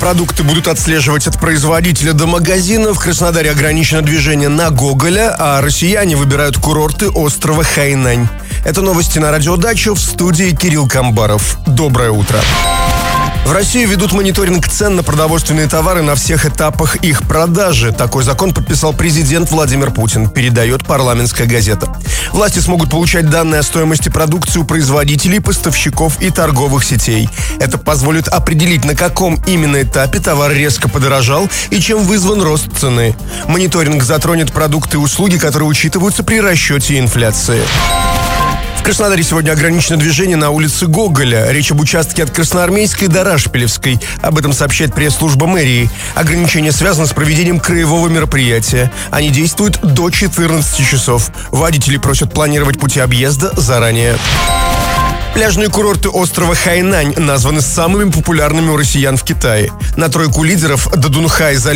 Продукты будут отслеживать от производителя до магазина. В Краснодаре ограничено движение на Гоголя, а россияне выбирают курорты острова Хайнань. Это новости на Радио Дачу, в студии Кирилл Камбаров. Доброе утро. В России ведут мониторинг цен на продовольственные товары на всех этапах их продажи. Такой закон подписал президент Владимир Путин, передает «Парламентская газета». Власти смогут получать данные о стоимости продукции у производителей, поставщиков и торговых сетей. Это позволит определить, на каком именно этапе товар резко подорожал и чем вызван рост цены. Мониторинг затронет продукты и услуги, которые учитываются при расчете инфляции. В Краснодаре сегодня ограничено движение на улице Гоголя. Речь об участке от Красноармейской до Рашпилевской. Об этом сообщает пресс-служба мэрии. Ограничение связано с проведением краевого мероприятия. Они действуют до 14 часов. Водители просят планировать пути объезда заранее. Пляжные курорты острова Хайнань названы самыми популярными у россиян в Китае. На тройку лидеров Дадунхай,